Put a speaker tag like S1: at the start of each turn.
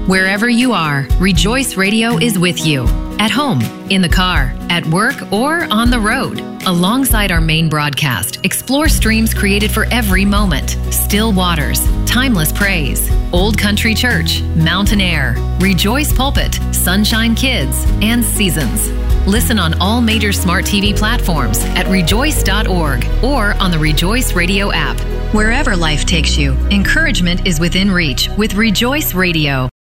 S1: Wherever you are, Rejoice Radio is with you. At home, in the car, at work, or on the road. Alongside our main broadcast, explore streams created for every moment. Still Waters, Timeless Praise, Old Country Church, Mountain Air, Rejoice Pulpit, Sunshine Kids, and Seasons. Listen on all major smart TV platforms at rejoice.org or on the Rejoice Radio app. Wherever life takes you, encouragement is within reach with Rejoice Radio.